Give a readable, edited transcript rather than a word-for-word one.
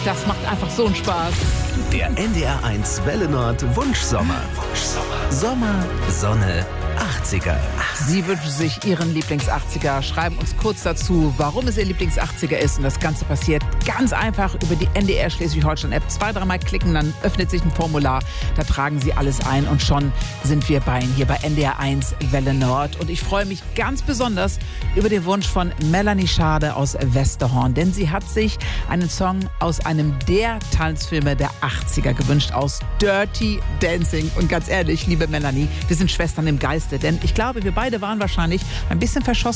Das macht einfach so einen Spaß. Der NDR1 Welle Nord Wunschsommer. Sommer, Sonne, 80er. Sie wünschen sich Ihren Lieblings-80er. Schreiben uns kurz dazu, warum es Ihr Lieblings-80er ist. Und das Ganze passiert ganz einfach über die NDR Schleswig-Holstein-App. 2-3 Mal klicken, dann öffnet sich ein Formular. Da tragen Sie alles ein und schon sind wir bei Ihnen hier bei NDR1 Welle Nord. Und ich freue mich ganz besonders über den Wunsch von Melanie Schade aus Westerhorn. Denn sie hat sich einen Song aus einem der Tanzfilme der 80er gewünscht, aus Dirty Dancing. Und ganz ehrlich, liebe Melanie, wir sind Schwestern im Geiste. Denn ich glaube, wir beide waren wahrscheinlich ein bisschen verschossen